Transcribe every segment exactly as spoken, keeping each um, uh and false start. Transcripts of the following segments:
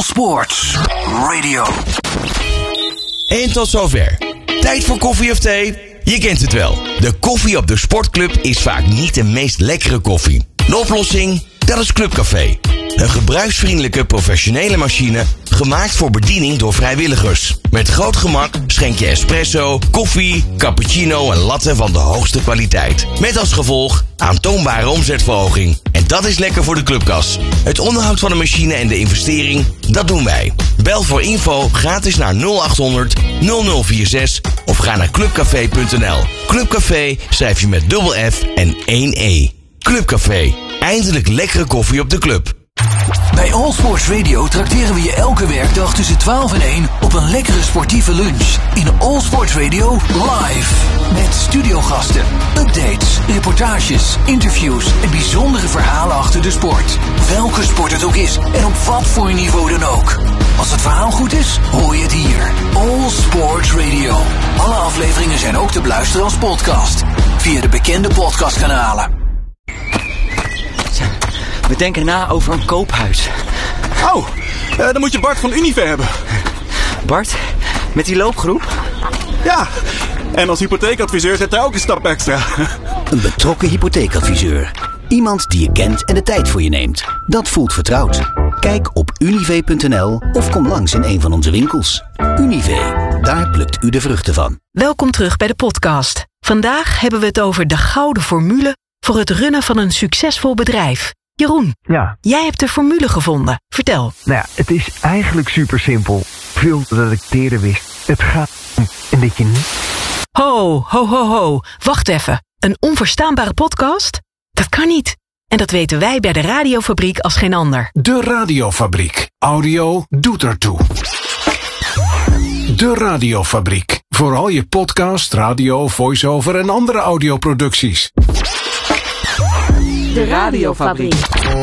Sports Radio. En tot zover. Tijd voor koffie of thee? Je kent het wel. De koffie op de sportclub is vaak niet de meest lekkere koffie. De oplossing? Dat is Clubcafé. Een gebruiksvriendelijke professionele machine gemaakt voor bediening door vrijwilligers. Met groot gemak schenk je espresso, koffie, cappuccino en latte van de hoogste kwaliteit. Met als gevolg aantoonbare omzetverhoging. En dat is lekker voor de clubkas. Het onderhoud van de machine en de investering, dat doen wij. Bel voor info gratis naar nul acht honderd nul nul vier zes of ga naar clubcafé punt n l. Clubcafé schrijf je met dubbel F en één E. Clubcafé. Eindelijk lekkere koffie op de club. Bij All Sports Radio trakteren we je elke werkdag tussen twaalf en één op een lekkere sportieve lunch. In All Sports Radio live. Met studiogasten, updates, reportages, interviews en bijzondere verhalen achter de sport. Welke sport het ook is en op wat voor niveau dan ook. Als het verhaal goed is, hoor je het hier. All Sports Radio. Alle afleveringen zijn ook te beluisteren als podcast. Via de bekende podcastkanalen. We denken na over een koophuis. Oh, uh, dan moet je Bart van Unive hebben. Bart, met die loopgroep? Ja, en als hypotheekadviseur zet hij ook een stap extra. Een betrokken hypotheekadviseur. Iemand die je kent en de tijd voor je neemt. Dat voelt vertrouwd. Kijk op unive punt n l of kom langs in een van onze winkels. Unive, daar plukt u de vruchten van. Welkom terug bij de podcast. Vandaag hebben we het over de gouden formule voor het runnen van een succesvol bedrijf. Jeroen, ja. Jij hebt de formule gevonden. Vertel. Nou ja, het is eigenlijk super simpel. Veel dat ik eerder wist. Het gaat om een beetje niet. Ho, ho, ho, ho. Wacht even. Een onverstaanbare podcast? Dat kan niet. En dat weten wij bij de Radiofabriek als geen ander. De Radiofabriek. Audio doet ertoe. De Radiofabriek. Voor al je podcast, radio, voice-over en andere audioproducties. De Radiofabriek.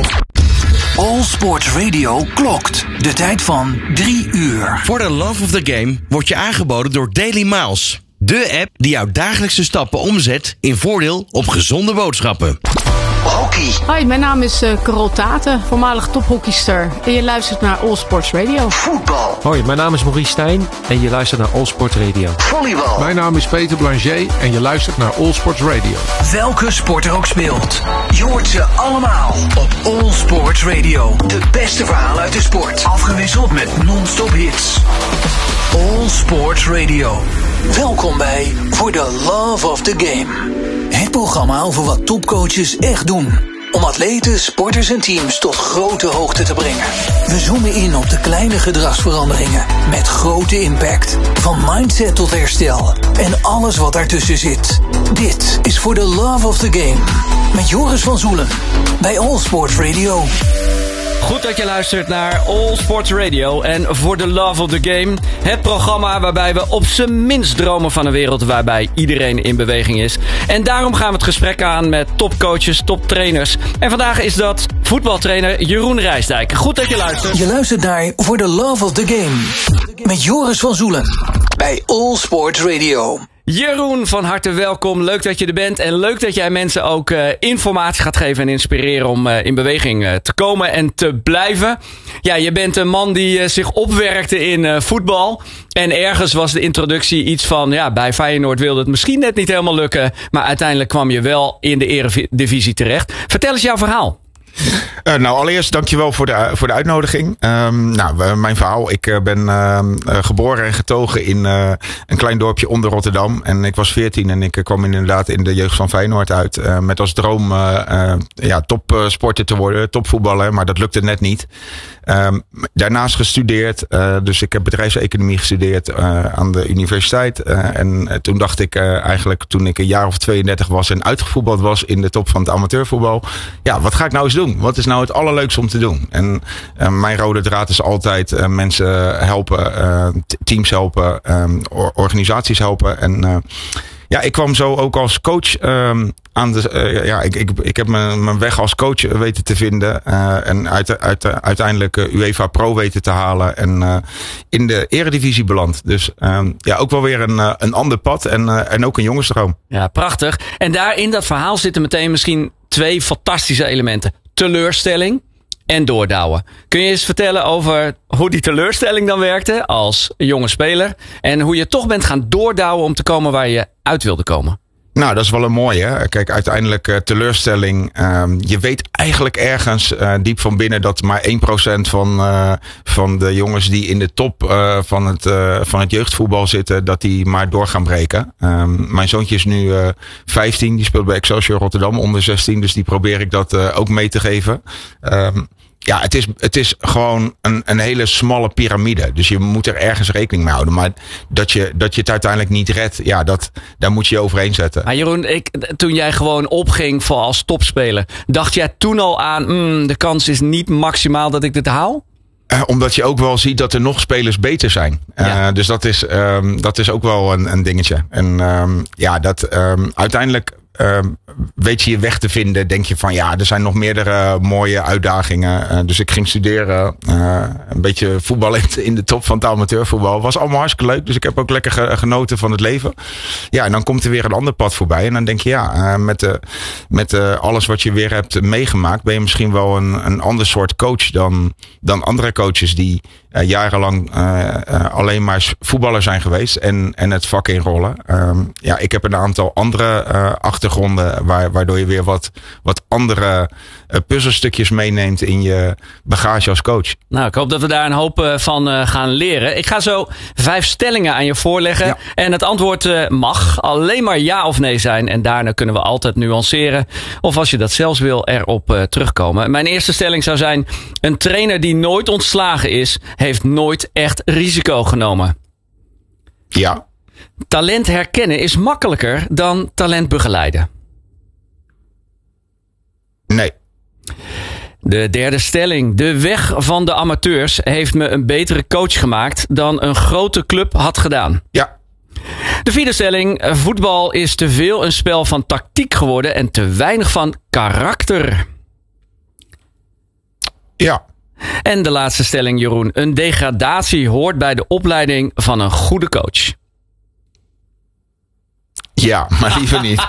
All Sports Radio klokt. De tijd van drie uur. For the love of the game wordt je aangeboden door Daily Miles. De app die jouw dagelijkse stappen omzet in voordeel op gezonde boodschappen. Hockey. Hoi, mijn naam is uh, Carol Taten, voormalig tophockeyster. En je luistert naar All Sports Radio. Voetbal. Hoi, mijn naam is Maurice Stijn en je luistert naar All Sports Radio. Volleybal. Mijn naam is Peter Blanchet en je luistert naar All Sports Radio. Welke sport er ook speelt. Je hoort ze allemaal op All Sports Radio. De beste verhalen uit de sport. Afgewisseld met non-stop hits. All Sports Radio. Welkom bij For the Love of the Game. Het programma over wat topcoaches echt doen. Om atleten, sporters en teams tot grote hoogte te brengen. We zoomen in op de kleine gedragsveranderingen. Met grote impact. Van mindset tot herstel. En alles wat daartussen zit. Dit is For the Love of the Game. Met Joris van Zoelen. Bij All Sports Radio. Goed dat je luistert naar All Sports Radio en For the Love of the Game. Het programma waarbij we op z'n minst dromen van een wereld waarbij iedereen in beweging is. En daarom gaan we het gesprek aan met topcoaches, toptrainers. En vandaag is dat voetbaltrainer Jeroen Rijsdijk. Goed dat je luistert. Je luistert naar For the Love of the Game. Met Joris van Zoelen. Bij All Sports Radio. Jeroen, van harte welkom. Leuk dat je er bent. En leuk dat jij mensen ook uh, informatie gaat geven en inspireren om uh, in beweging uh, te komen en te blijven. Ja, je bent een man die uh, zich opwerkte in uh, voetbal. En ergens was de introductie iets van, ja, bij Feyenoord wilde het misschien net niet helemaal lukken. Maar uiteindelijk kwam je wel in de eredivisie terecht. Vertel eens jouw verhaal. Uh, nou, allereerst dankjewel voor de, voor de uitnodiging. Um, nou, uh, mijn verhaal. Ik uh, ben uh, uh, geboren en getogen in uh, een klein dorpje onder Rotterdam. En ik was veertien en ik uh, kwam inderdaad in de jeugd van Feyenoord uit. Uh, met als droom uh, uh, ja, topsporter te worden, topvoetballer. Maar dat lukte net niet. Um, daarnaast gestudeerd. Uh, dus ik heb bedrijfseconomie gestudeerd uh, aan de universiteit. Uh, en uh, toen dacht ik uh, eigenlijk toen ik een jaar of tweeëndertig was en uitgevoetbald was in de top van het amateurvoetbal. Ja, wat ga ik nou eens doen? Wat is nou het allerleukste om te doen? En uh, mijn rode draad is altijd uh, mensen helpen, uh, teams helpen, um, or- organisaties helpen. En uh, ja, ik kwam zo ook als coach um, aan de. Uh, ja, ik, ik, ik heb mijn, mijn weg als coach weten te vinden. Uh, en uit, uit, uh, uiteindelijk uh, UEFA Pro weten te halen. En uh, in de eredivisie beland. Dus um, ja, ook wel weer een, uh, een ander pad. En, uh, en ook een jongensdroom. Ja, prachtig. En daar in dat verhaal zitten meteen misschien twee fantastische elementen. Teleurstelling en doordouwen. Kun je eens vertellen over hoe die teleurstelling dan werkte als jonge speler en hoe je toch bent gaan doordouwen om te komen waar je uit wilde komen? Nou, dat is wel een mooie. Kijk, uiteindelijk uh, teleurstelling. Uh, je weet eigenlijk ergens uh, diep van binnen dat maar één procent van, uh, van de jongens die in de top uh, van, het, uh, van het jeugdvoetbal zitten, dat die maar door gaan breken. Um, mijn zoontje is nu uh, vijftien, die speelt bij Excelsior Rotterdam, onder zestien. Dus die probeer ik dat uh, ook mee te geven. Um, Ja, het is, het is gewoon een, een hele smalle piramide. Dus je moet er ergens rekening mee houden. Maar dat je, dat je het uiteindelijk niet redt, ja, dat, daar moet je je overheen zetten. Maar Jeroen, ik, toen jij gewoon opging voor als topspeler, dacht jij toen al aan, mm, de kans is niet maximaal dat ik dit haal? Uh, omdat je ook wel ziet dat er nog spelers beter zijn. Ja. Uh, dus dat is, um, dat is ook wel een, een dingetje. En um, ja, dat um, uiteindelijk Uh, weet je je weg te vinden. Denk je van ja, er zijn nog meerdere mooie uitdagingen. Uh, dus ik ging studeren. Uh, een beetje voetbal in de top van het amateurvoetbal. Was allemaal hartstikke leuk. Dus ik heb ook lekker ge- genoten van het leven. Ja, en dan komt er weer een ander pad voorbij. En dan denk je ja, uh, met, uh, met uh, alles wat je weer hebt meegemaakt, ben je misschien wel een, een ander soort coach dan, dan andere coaches die uh, jarenlang uh, uh, alleen maar voetballer zijn geweest. En, en het vak inrollen. Um, ja, ik heb een aantal andere uh, achtergronden waar, waardoor je weer wat, wat andere uh, puzzelstukjes meeneemt in je bagage als coach. Nou, ik hoop dat we daar een hoop uh, van uh, gaan leren. Ik ga zo vijf stellingen aan je voorleggen. Ja. En het antwoord uh, mag alleen maar ja of nee zijn. En daarna kunnen we altijd nuanceren. Of als je dat zelfs wil, erop uh, terugkomen. Mijn eerste stelling zou zijn: een trainer die nooit ontslagen is, heeft nooit echt risico genomen. Ja. Talent herkennen is makkelijker dan talent begeleiden. Nee. De derde stelling. De weg van de amateurs heeft me een betere coach gemaakt dan een grote club had gedaan. Ja. De vierde stelling. Voetbal is te veel een spel van tactiek geworden en te weinig van karakter. Ja. En de laatste stelling, Jeroen. Een degradatie hoort bij de opleiding van een goede coach. Ja, maar liever niet.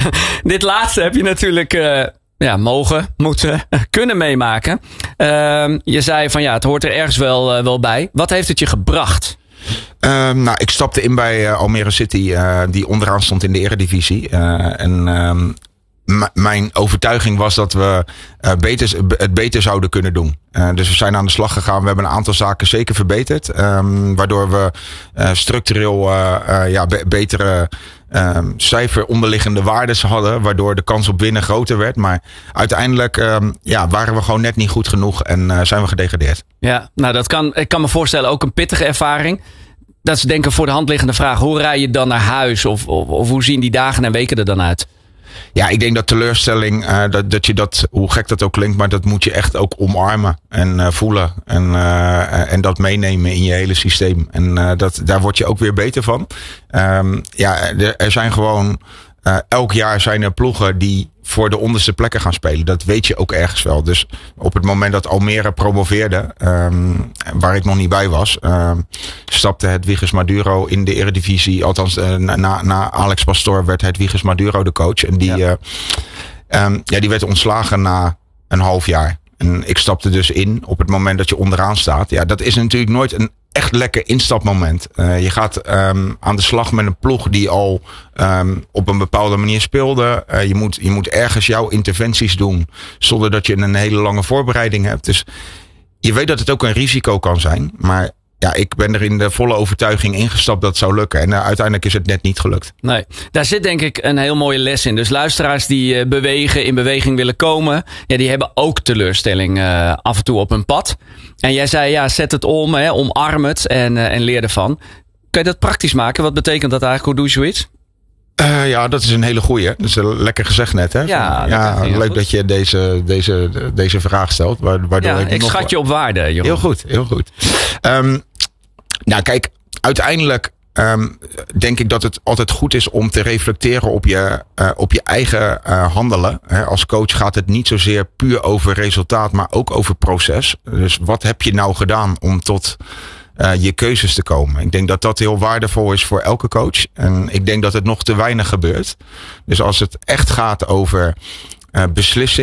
Dit laatste heb je natuurlijk uh, ja, mogen, moeten, kunnen meemaken. Uh, je zei van ja, het hoort er ergens wel, uh, wel bij. Wat heeft het je gebracht? Uh, nou, ik stapte in bij uh, Almere City, uh, die onderaan stond in de Eredivisie. Uh, en um, m- mijn overtuiging was dat we uh, beter, het beter zouden kunnen doen. Uh, dus we zijn aan de slag gegaan. We hebben een aantal zaken zeker verbeterd. Um, waardoor we uh, structureel uh, uh, ja, be- betere um, cijfer onderliggende waardes hadden. Waardoor de kans op winnen groter werd. Maar uiteindelijk um, ja, waren we gewoon net niet goed genoeg. En uh, zijn we gedegradeerd. Ja, nou dat kan, ik kan me voorstellen ook een pittige ervaring. Dat is denk ik voor de hand liggende vraag. Hoe rij je dan naar huis? Of, of, of hoe zien die dagen en weken er dan uit? Ja, ik denk dat teleurstelling, uh, dat, dat je dat, hoe gek dat ook klinkt, maar dat moet je echt ook omarmen en uh, voelen. En, uh, en dat meenemen in je hele systeem. En uh, dat, daar word je ook weer beter van. Um, ja, er, er zijn gewoon, uh, elk jaar zijn er ploegen die voor de onderste plekken gaan spelen. Dat weet je ook ergens wel. Dus op het moment dat Almere promoveerde, um, waar ik nog niet bij was, um, stapte Hedwiges Maduro in de Eredivisie. Althans, uh, na, na Alex Pastoor werd Hedwiges Maduro de coach. En die, ja. Uh, um, ja, die werd ontslagen na een half jaar. En ik stapte dus in op het moment dat je onderaan staat. Ja, dat is natuurlijk nooit een echt lekker instapmoment. Uh, je gaat um, aan de slag met een ploeg die al um, op een bepaalde manier speelde. Uh, je, moet, je moet ergens jouw interventies doen zonder dat je een hele lange voorbereiding hebt. Dus je weet dat het ook een risico kan zijn. Maar ja, ik ben er in de volle overtuiging ingestapt dat het zou lukken. En uh, uiteindelijk is het net niet gelukt. Nee, daar zit denk ik een heel mooie les in. Dus luisteraars die uh, bewegen, in beweging willen komen, ja, die hebben ook teleurstelling uh, af en toe op hun pad. En jij zei, ja, zet het om, hè, omarm het en, uh, en leer ervan. Kun je dat praktisch maken? Wat betekent dat eigenlijk? Hoe doe je zoiets? Uh, ja, dat is een hele goeie. Dat is lekker gezegd net, hè? Ja, ja dat leuk goed. dat je deze, deze, deze vraag stelt. Waardoor ja, ik ik nog schat je op waarde, Jeroen. Heel goed, heel goed. Um, nou, kijk, uiteindelijk um, denk ik dat het altijd goed is om te reflecteren op je, uh, op je eigen uh, handelen. He, als coach gaat het niet zozeer puur over resultaat, maar ook over proces. Dus wat heb je nou gedaan om tot Uh, je keuzes te komen. Ik denk dat dat heel waardevol is voor elke coach. En ik denk dat het nog te weinig gebeurt. Dus als het echt gaat over uh, beslissingen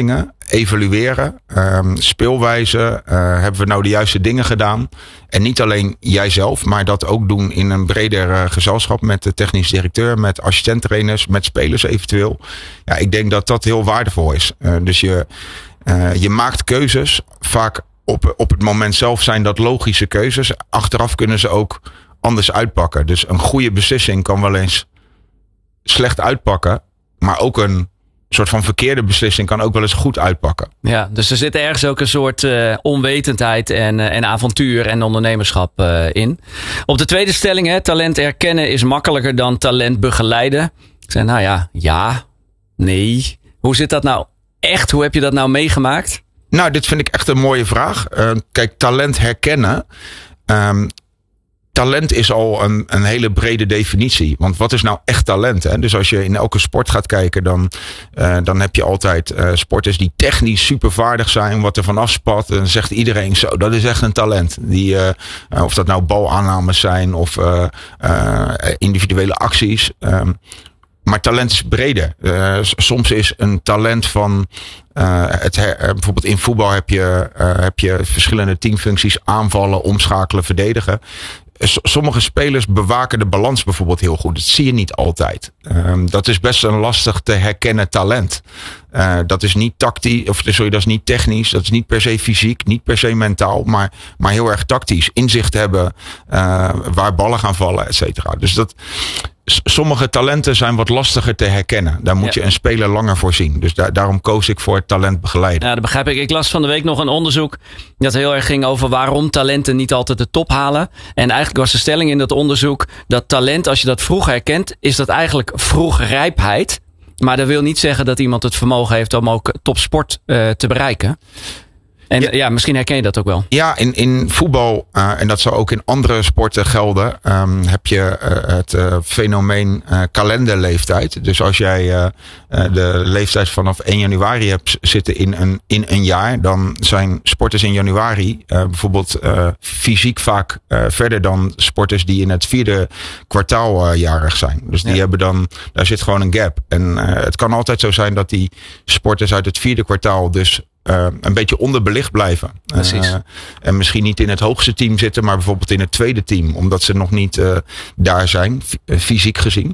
evalueren. Um, speelwijze. Uh, hebben we nou de juiste dingen gedaan? En niet alleen jijzelf, maar dat ook doen in een breder uh, gezelschap met de technisch directeur, met assistenttrainers, met spelers eventueel. Ja, ik denk dat dat heel waardevol is. Uh, dus je, uh, je maakt keuzes. Vaak op, op het moment zelf zijn dat logische keuzes. Achteraf kunnen ze ook anders uitpakken. Dus een goede beslissing kan wel eens slecht uitpakken, maar ook een soort van verkeerde beslissing kan ook wel eens goed uitpakken. Ja, dus er zit ergens ook een soort uh, onwetendheid en, uh, en avontuur en ondernemerschap uh, in. Op de tweede stelling, hè, talent erkennen is makkelijker dan talent begeleiden. Ik zei, nou ja, ja, nee. Hoe zit dat nou echt? Hoe heb je dat nou meegemaakt? Nou, dit vind ik echt een mooie vraag. Uh, kijk, talent herkennen. Um, Talent is al een, een hele brede definitie. Want wat is nou echt talent? Hè? Dus als je in elke sport gaat kijken, dan, uh, dan heb je altijd uh, sporters die technisch supervaardig zijn. Wat er vanaf spat. En dan zegt iedereen zo, dat is echt een talent. Die, uh, uh, of dat nou balaannames zijn of uh, uh, individuele acties. Um, Maar talent is breder. Uh, soms is een talent van uh, het her, uh, bijvoorbeeld in voetbal heb je, uh, heb je verschillende teamfuncties: aanvallen, omschakelen, verdedigen. Sommige spelers bewaken de balans bijvoorbeeld heel goed. Dat zie je niet altijd. Um, dat is best een lastig te herkennen talent. Uh, dat is niet tactisch, of sorry, dat is niet technisch. Dat is niet per se fysiek, niet per se mentaal, maar, maar heel erg tactisch. Inzicht hebben uh, waar ballen gaan vallen, et cetera. Dus dat, sommige talenten zijn wat lastiger te herkennen. Daar moet ja. je een speler langer voor zien. Dus daar, daarom koos ik voor talent begeleiden. Ja, dat begrijp ik. Ik las van de week nog een onderzoek dat heel erg ging over waarom talenten niet altijd de top halen. En eigenlijk was de stelling in dat onderzoek dat talent, als je dat vroeg herkent, is dat eigenlijk vroegrijpheid. Maar dat wil niet zeggen dat iemand het vermogen heeft om ook topsport uh, te bereiken. En ja, ja, misschien herken je dat ook wel. Ja, in, in voetbal, uh, en dat zou ook in andere sporten gelden, um, heb je uh, het uh, fenomeen uh, kalenderleeftijd. Dus als jij uh, uh, de leeftijd vanaf één januari hebt zitten in een, in een jaar, dan zijn sporters in januari uh, bijvoorbeeld uh, fysiek vaak uh, verder dan sporters die in het vierde kwartaal uh, jarig zijn. Dus die ja. hebben dan, daar zit gewoon een gap. En uh, het kan altijd zo zijn dat die sporters uit het vierde kwartaal dus Uh, een beetje onderbelicht blijven. Uh, en misschien niet in het hoogste team zitten, maar bijvoorbeeld in het tweede team. Omdat ze nog niet uh, daar zijn, f- fysiek gezien.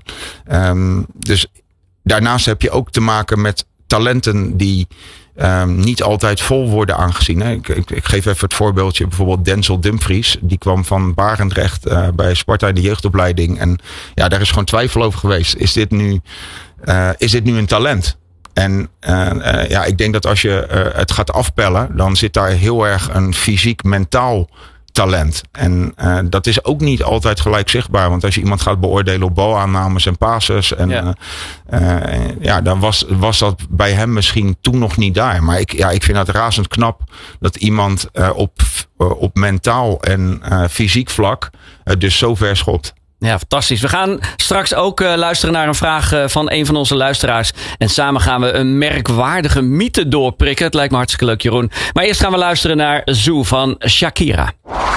Um, dus daarnaast heb je ook te maken met talenten die um, niet altijd vol worden aangezien. Hè. Ik, ik, ik geef even het voorbeeldje. Bijvoorbeeld Denzel Dumfries. Die kwam van Barendrecht uh, bij Sparta in de jeugdopleiding. En ja, daar is gewoon twijfel over geweest. Is dit nu, uh, is dit nu een talent? En uh, uh, ja, ik denk dat als je uh, het gaat afpellen, dan zit daar heel erg een fysiek-mentaal talent. En uh, dat is ook niet altijd gelijk zichtbaar. Want als je iemand gaat beoordelen op balaannames en passes, en ja, uh, uh, ja dan was, was dat bij hem misschien toen nog niet daar. Maar ik, ja, ik vind het razend knap dat iemand uh, op, uh, op mentaal en uh, fysiek vlak uh, dus zo ver schopt. Ja, fantastisch. We gaan straks ook uh, luisteren naar een vraag uh, van een van onze luisteraars. En samen gaan we een merkwaardige mythe doorprikken. Het lijkt me hartstikke leuk, Jeroen. Maar eerst gaan we luisteren naar Zoo van Shakira.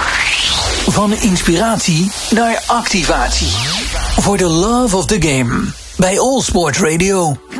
Van inspiratie naar activatie. For the love of the game. Bij All Sport Radio.